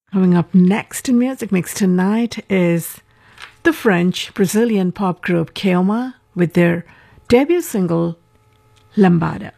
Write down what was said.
Coming up next in Music Mix tonight is the French-Brazilian pop group Keoma with their debut single, Lambada.